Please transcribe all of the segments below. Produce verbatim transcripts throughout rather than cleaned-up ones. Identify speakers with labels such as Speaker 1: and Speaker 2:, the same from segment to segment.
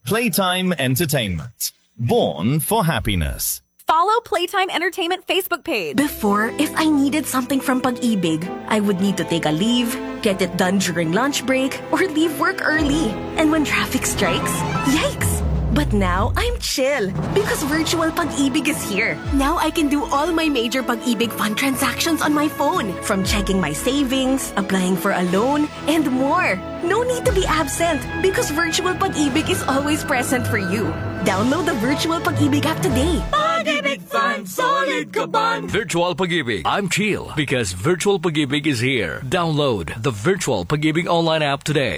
Speaker 1: Playtime Entertainment. Born for happiness.
Speaker 2: Follow Playtime Entertainment Facebook page.
Speaker 3: Before, if I needed something from Pag-ibig, I would need to take a leave, get it done during lunch break, or leave work early. And when traffic strikes, yikes! But now, I'm chill because virtual Pag-ibig is here. Now I can do all my major Pag-ibig fund transactions on my phone, from checking my savings, applying for a loan, and more. No need to be absent because virtual Pag-ibig is always present for you. Download the virtual Pag-ibig app today.
Speaker 4: Pag-ibig Fund, solid ka ban! Virtual Pag-ibig. I'm chill because virtual Pag-ibig is here. Download the virtual Pag-ibig online app today.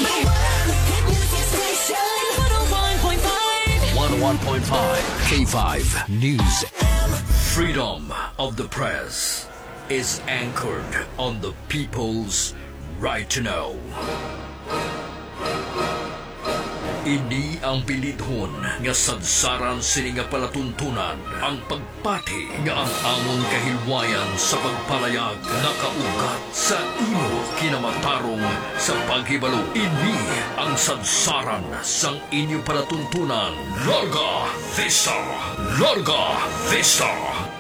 Speaker 4: one oh one point five K five News. Freedom of the press is anchored on the people's right to know. Ini ang pilithon nga sadsaran sini nga palatuntunan ang pagpati nga ang among kahilwayan sa pagpalayag nakaugat sa imo kinamatarong sa paghibalo. Ini ang sadsaran sang inyo palatuntunan. Larga Vista! Larga Vista!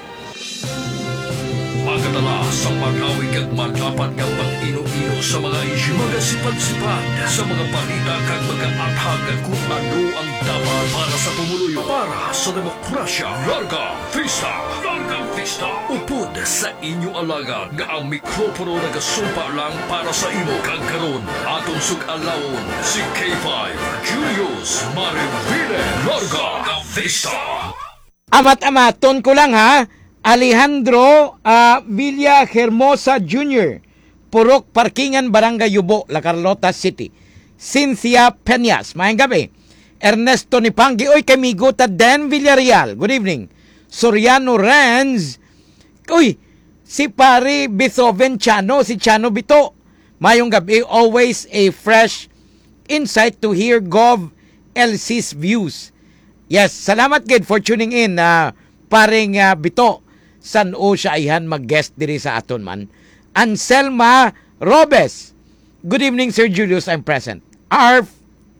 Speaker 4: Pagkatala sa mag-awig at magapat ng pang-ino-ino sa mga isyu, mga sipad-sipad sa mga balita kag mag-aatag kung ano ang dapat para sa pumuluyo, para sa demokrasya. Larga Vista! Larga Vista! Upod sa inyo alaga nga ang mikropono nagasumpa lang para sa imo kag karon aton sug-alawon si K five Julius Marivile. Larga Vista!
Speaker 5: Amat-amaton ko lang ha. Alejandro uh, Villa Hermosa Junior Purok Parkingan, Barangay Yubo, La Carlota City. Cynthia Peñas, maayong gabi. Ernesto Nipangi, oy kamigo ta Dan Villarreal, good evening. Soriano Renz, uy, si pare Beethoven Chano, si Chano Bito. Mayong gabi, always a fresh insight to hear Gov L C's views. Yes, salamat gid for tuning in, uh, paring uh, Bito. San o siya ayhan mag-guest diri sa aton man. Anselma Robes. Good evening, Sir Julius. I'm present. Arf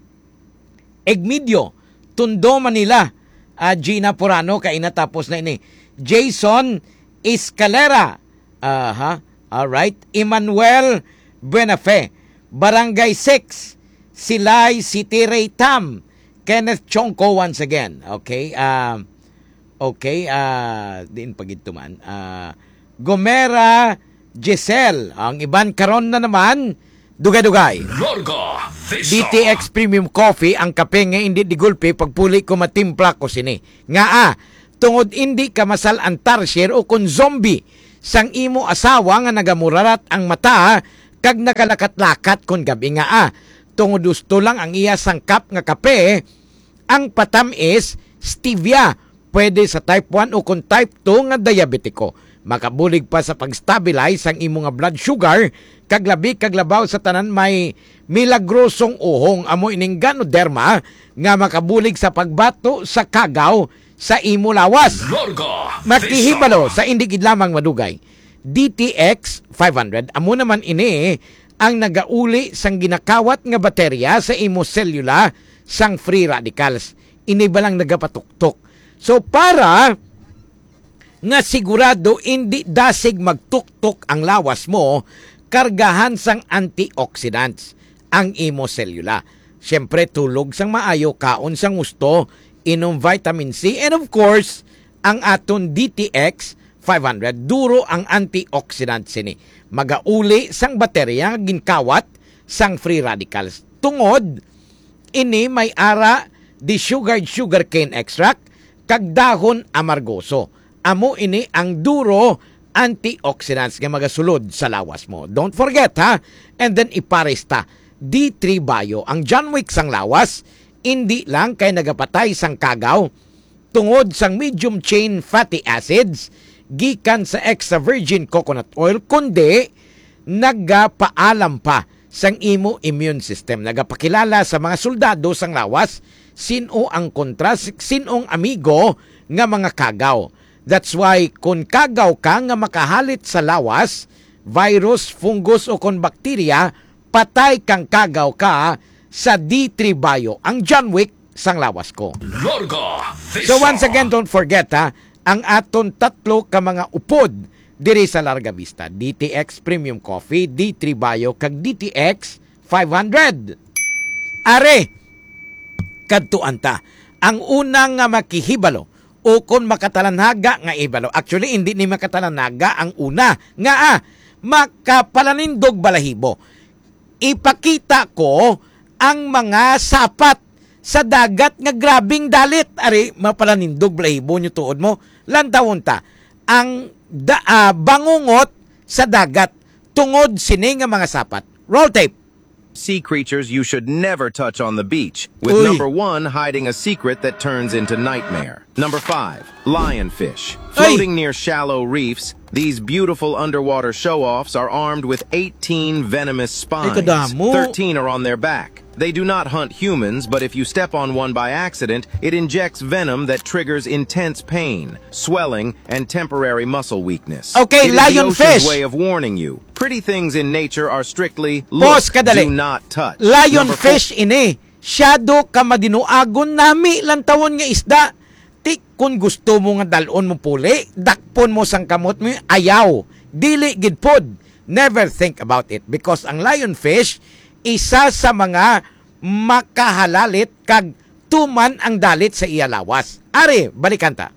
Speaker 5: Egmedio, Tondo, Manila. Uh, Gina Purano, kaina tapos na ini. Jason Escalera. Uh, huh? Alright. Emmanuel Buenafe. Barangay six. Silay City Ray Tam. Kenneth Chongko once again. Okay. Uh, Okay, ah, uh, din pagito man. Ah, uh, Gomera Giselle, ang iban karon na naman, dugay-dugay.
Speaker 4: Larga Vista.
Speaker 5: D T X Premium Coffee, ang kape nga hindi digulpi pagpuli ko matimpla ko sini. Nga ah, tungod hindi ka masal antar share o kun zombie sang imo asawa nga nagamurarat ang mata kag nakalakat-lakat kun gabi nga ah. Tungod gusto lang ang iya sangkap nga kape, ang patam is stevia. Pwede sa type one o kung type two nga diabetiko. Makabulig pa sa pag-stabilize ang imo nga blood sugar, kaglabi kaglabaw sa tanan may milagrosong uhong amo ining Ganoderma nga makabulig sa pagbato sa kagaw sa imo lawas. Makihibalo sa indigid lamang madugay. D T X five hundred amo naman ini ang nagauli sang ginakawat nga baterya sa imo selula sang free radicals. Ini ba lang nagapatuktok. So para nga sigurado hindi dasig magtuktok ang lawas mo, kargahan sang antioxidants ang imo selula. Siyempre tulog sang maayo, kaon sang gusto, inom vitamin C, and of course, ang aton D T X five hundred, duro ang antioxidants ini. Magauli sang baterya ginkawat sang free radicals. Tungod, ini may ara di sugared sugarcane extract, kag dahon amargoso. Amo ini ang duro antioxidants nga magasulod sa lawas mo. Don't forget ha. And then iparista D three Bio, ang John Wick sang lawas, hindi lang kay nagapatay sang kagaw tungod sang medium chain fatty acids gikan sa extra virgin coconut oil, kundi nagapaalam pa sang imo immune system. Nagapakilala sa mga soldado sang lawas sino ang kontra, sinong amigo nga mga kagaw. That's why kung kagaw ka nga makahalit sa lawas, virus, fungus o kon bakterya, patay kang kagaw ka sa D three Bio, ang John Wick sang lawas ko.
Speaker 4: Larga.
Speaker 5: So once again, don't forget ha, ang aton tatlo ka mga upod diri sa Larga Vista. D T X Premium Coffee, D three Bio, kag D T X five hundred. Are, kadtuan ta. Ang unang nga makihibalo o kung makatalanhaga nga ibalo. Actually, hindi ni makatalanhaga ang una. Nga ah, makapalanindog balahibo. Ipakita ko ang mga sapat sa dagat nga grabing dalit. Ari, mapalanindog balahibo nyo tuod mo. Lantawon ta. Ang da, uh, bangungot sa dagat tungod sini nga mga sapat. Roll tape.
Speaker 6: Sea creatures you should never touch on the beach, with
Speaker 5: Uy.
Speaker 6: number one hiding a secret that turns into nightmare. Number five, lionfish. Floating near shallow reefs, these beautiful underwater show-offs are armed with eighteen venomous spines.
Speaker 5: kadamo.
Speaker 6: thirteen are on their back. They do not hunt humans, but if you step on one by accident, it injects venom that triggers intense pain, swelling, and temporary muscle weakness.
Speaker 5: Okay,
Speaker 6: it is the
Speaker 5: lionfish.
Speaker 6: ocean's way of warning you. Pretty things in nature are strictly look,
Speaker 5: Pause kadali.
Speaker 6: do not touch. Number
Speaker 5: Lionfish ini. Shadow ka madinuagon nami lantawon nga isda. Tik kung gusto mo nga dalon mo puli, dakpon mo sang kamot mo, ayaw. Dili gid pod. Never think about it because ang lionfish isa sa mga makahalalit kag tuman ang dalit sa iya lawas. Ari, balikan ta.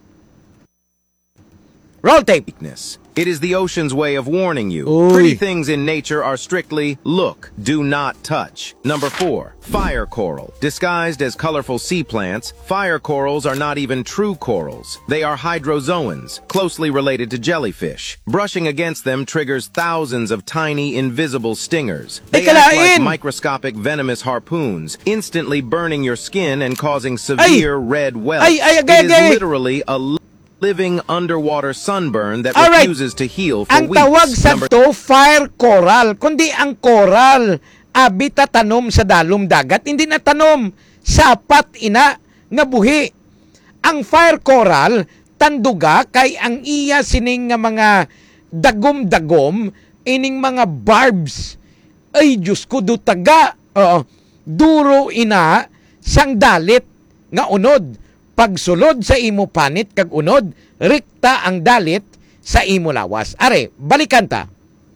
Speaker 5: Roll tape.
Speaker 6: Weakness. It is the ocean's way of warning you.
Speaker 5: Uy.
Speaker 6: Pretty things in nature are strictly look, do not touch. Number four, fire coral. Disguised as colorful sea plants, fire corals are not even true corals. They are hydrozoans, closely related to jellyfish. Brushing against them triggers thousands of tiny, invisible stingers. They act like
Speaker 5: Ikalain.
Speaker 6: microscopic venomous harpoons, instantly burning your skin and causing severe red welts.
Speaker 5: Ay, ay, agay,
Speaker 6: It is
Speaker 5: agay.
Speaker 6: literally a living underwater sunburn that
Speaker 5: Alright.
Speaker 6: refuses to heal for
Speaker 5: Ang
Speaker 6: weeks.
Speaker 5: tawag sa
Speaker 6: Number
Speaker 5: to fire coral, kundi ang coral abi tanom sa dalom dagat, hindi na tanom sapat ina nga buhi. Ang fire coral tanduga kay ang iya sining nga mga dagom-dagom ining mga barbs. Ay Diyos ko dutaga. Oo. Duro ina sang dalit nga unod. Pagsulod sa imo panit kag unod, rikta ang dalit sa imo lawas. Are, balikan ta.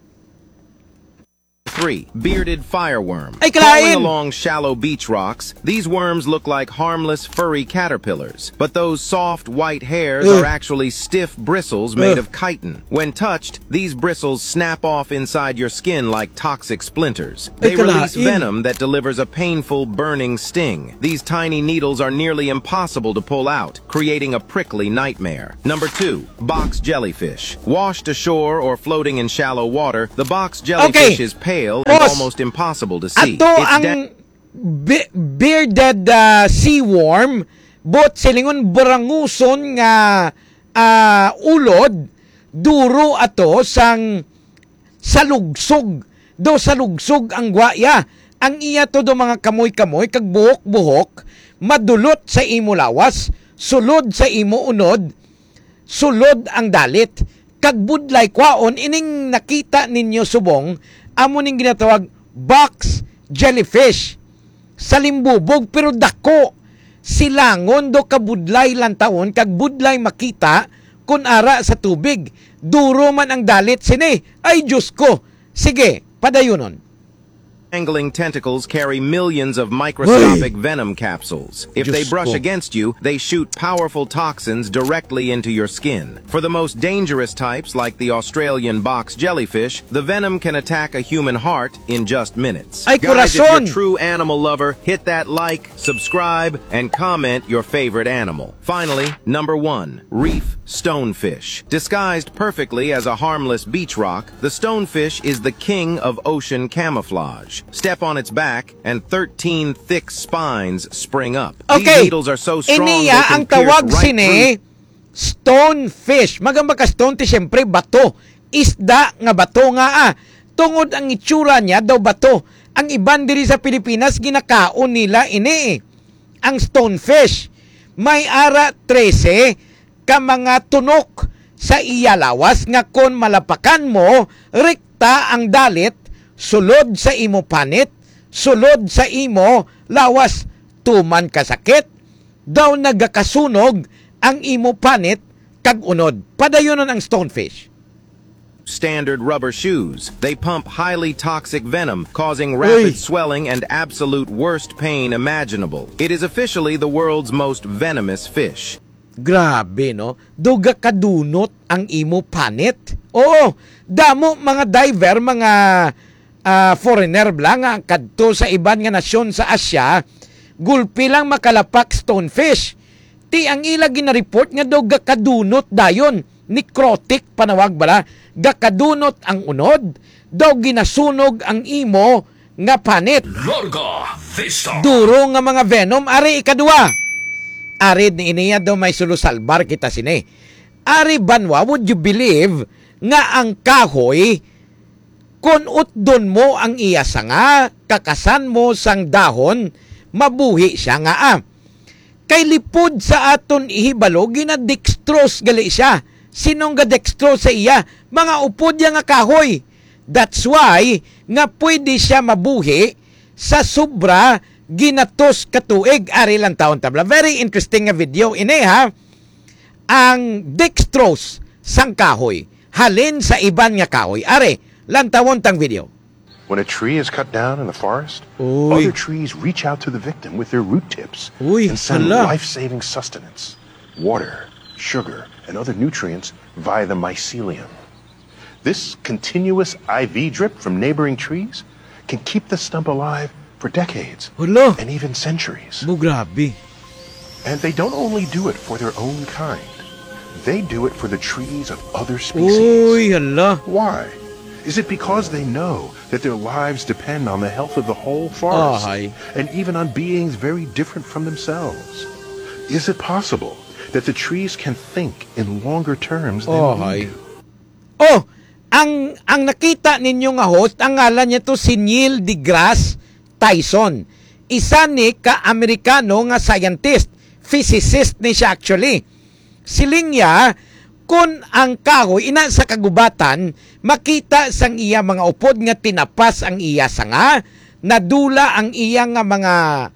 Speaker 6: three, bearded fireworm.
Speaker 5: Ay,
Speaker 6: Crawling
Speaker 5: kalain!
Speaker 6: along shallow beach rocks, these worms look like harmless furry caterpillars, but those soft white hairs
Speaker 5: Ugh.
Speaker 6: are actually stiff bristles made
Speaker 5: Ugh.
Speaker 6: of chitin. When touched, these bristles snap off inside your skin like toxic splinters.
Speaker 5: Ay,
Speaker 6: They release
Speaker 5: kalain!
Speaker 6: venom that delivers a painful burning sting. These tiny needles are nearly impossible to pull out, creating a prickly nightmare. Number two, box jellyfish. Washed ashore or floating in shallow water, the box jellyfish
Speaker 5: Okay.
Speaker 6: is pale and
Speaker 5: Boss,
Speaker 6: almost impossible to see.
Speaker 5: Ato
Speaker 6: It's
Speaker 5: ang
Speaker 6: de-
Speaker 5: be- bearded uh, sea worm, bot silingon buranguson nga uh, ulod, duro ato sang salugsog. Do salugsog ang gwaya. Ang iya to do mga kamoy-kamoy, kag buhok-buhok, madulot sa imo lawas, sulod sa imo unod, sulod ang dalit. Kag budlay kwaon, ining nakita ninyo subong, amo ning ginatawag box jellyfish sa limbubog pero dako silangon do kabudlay lang taon kag budlay makita kun ara sa tubig duro man ang dalit sini. Ay Diyos ko, sige padayunon.
Speaker 6: Angling tentacles carry millions of microscopic venom capsules. If they
Speaker 5: Diyos
Speaker 6: brush
Speaker 5: ko.
Speaker 6: against you, they shoot powerful toxins directly into your skin. For the most dangerous types, like the Australian box jellyfish, the venom can attack a human heart in just minutes.
Speaker 5: Ay,
Speaker 6: Guys, if you're
Speaker 5: corazon!
Speaker 6: a true animal lover, hit that like, subscribe, and comment your favorite animal. Finally, number one, reef stonefish. Disguised perfectly as a harmless beach rock, the stonefish is the king of ocean camouflage. Step on its back, and thirteen thick spines spring up.
Speaker 5: Okay.
Speaker 6: These needles are so strong they
Speaker 5: Iniya
Speaker 6: can
Speaker 5: ang
Speaker 6: pierce
Speaker 5: tawag
Speaker 6: right
Speaker 5: sini
Speaker 6: through.
Speaker 5: stonefish. Magamba ka stonefish, siyempre bato. Isda nga bato nga ah. Tungod ang itsura niya daw bato. Ang iban diri sa Pilipinas ginakaon nila ini. Ang stonefish may ara trese ka mga tunok sa iya lawas nga kon malapakan mo rekta ang dalit sulod sa imo panit, sulod sa imo lawas tuman kasakit, daw nagakasunog ang imo panit kag unod. Padayonon ang stonefish.
Speaker 6: Standard rubber shoes. They pump highly toxic venom, causing rapid
Speaker 5: Uy.
Speaker 6: swelling and absolute worst pain imaginable. It is officially the world's most venomous fish.
Speaker 5: Grabe, no? Duga kadunot ang imo panit. Oo, damo mga diver, mga uh, foreigner lang nga kadto sa iban nga nasyon sa Asya, gulpi lang makalapak stonefish. Ti ang ila gina-report nga duga kadunot dayon. Necrotic panawag bala, gakadunot ang unod, daw ginasunog ang imo nga panit.
Speaker 4: Larga Vista.
Speaker 5: Duro nga mga venom, ari ikadua. Ari ni iniya daw may sulusalbar kita sini. Ari banwa, would you believe nga ang kahoy, kung utdon mo ang iya sanga, kakasan mo sang dahon, mabuhi siya nga ah. Kay lipod sa aton ihibalo, ginadextrose gali siya. Sinong ga-dextrose sa iya? Mga upod ya nga kahoy. That's why nga pwede siya mabuhi sa sobra ginatos katuig. Ari lang taon tabla. Very interesting nga video. Ini ha, ang dextrose sang kahoy. Halin sa iban nga kahoy. Ari, lang taon tang video.
Speaker 7: When a tree is cut down in the forest,
Speaker 5: Uy.
Speaker 7: other trees reach out to the victim with their root tips
Speaker 5: Uy,
Speaker 7: and send
Speaker 5: hala.
Speaker 7: life-saving sustenance, water, sugar, and other nutrients via the mycelium. This continuous I V drip from neighboring trees can keep the stump alive for decades
Speaker 5: Hala,
Speaker 7: and even centuries.
Speaker 5: mo grabe.
Speaker 7: And they don't only do it for their own kind. They do it for the trees of other species.
Speaker 5: Uy, hala.
Speaker 7: Why? Is it because they know that their lives depend on the health of the whole forest
Speaker 5: Ahay.
Speaker 7: and even on beings very different from themselves? Is it possible that the trees can think in longer terms than
Speaker 5: Ahay.
Speaker 7: we do?
Speaker 5: Oh, ang ang nakita ninyo nga host, ang ngalan niya to si Neil deGrasse Tyson. Isa ni ka-Amerikano nga scientist, physicist ni siya actually. Siling niya, kung ang kahoy ina sa kagubatan, makita sang iya mga upod nga tinapas ang iya sanga, nadula ang iya nga mga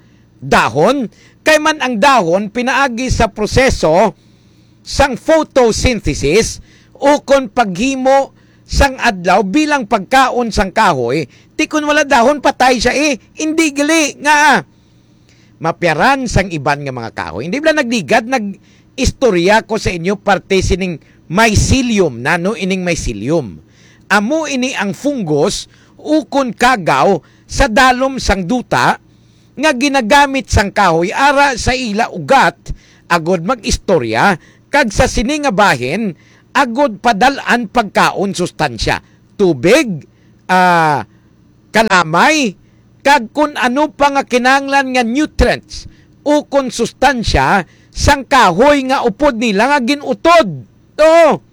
Speaker 5: dahon, kay man ang dahon pinaagi sa proseso sang photosynthesis o kon paghimo sang adlaw bilang pagkaon sang kahoy, ti kun wala dahon patay siya eh, hindi gali nga mapyaran sang iban nga mga kahoy. Hindi bala nagdigad, nag-istorya ko sa inyo parte sining mycelium, nano ining mycelium. Amo ini ang fungus ukon kagaw sa dalom sang duta nga ginagamit sang kahoy ara sa ila ugat agod mag-istorya kag sa sini nga bahin agod padalan pagkaon sustansya, tubig, uh, kalamay, kag kun ano pa nga kinahanglan nga nutrients o kun sustansya sang kahoy nga upod nila nga ginutod. To.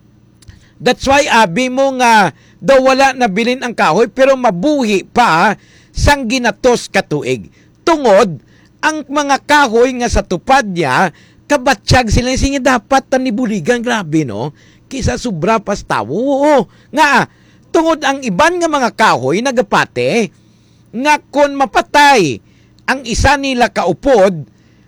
Speaker 5: That's why abi mo nga daw wala na bilin ang kahoy pero mabuhi pa sang ginatos katuig. Tungod ang mga kahoy nga sa tupad niya kabatsyag sila siya dapat tanibuligan, grabe no, kisa sobra pas tawo. Oo, nga tungod ang iban nga mga kahoy nagapate nga kon mapatay ang isa nila kaupod,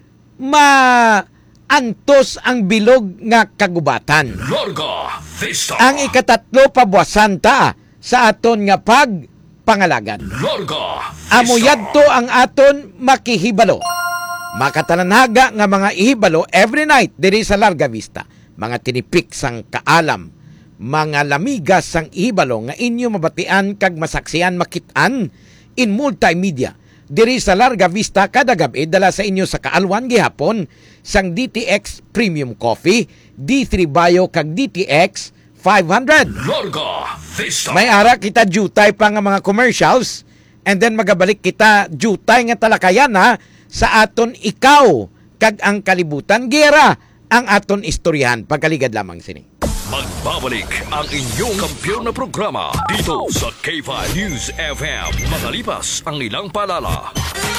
Speaker 5: maantos ang bilog nga kagubatan.
Speaker 4: Larga Vista.
Speaker 5: Ang ikatatlo pabuwasan ta sa aton nga pag pangalagan.
Speaker 4: Larga Vista.
Speaker 5: Amo yadto ang aton makihibalo. Makatananaga nga mga ihibalo every night diri sa Larga Vista. Mga tinipik sang kaalam, mga lamigas sang ihibalo nga inyo mabatian kag masaksian makitaan in multimedia. Diri sa Larga Vista kada gabi dala sa inyo sa kaalwan gihapon sang D T X Premium Coffee, D three Bio kag D T X five hundred.
Speaker 4: Larga Vista.
Speaker 5: May ara kita jutay pa nga mga commercials and then magabalik kita jutay nga talakayan ha sa aton ikaw kag ang kalibutan gera ang aton istoryahan pagkaligad lamang sini.
Speaker 4: Magbabalik ang inyong kampiyon na programa dito sa K five News F M. Makalipas ang ilang paalala.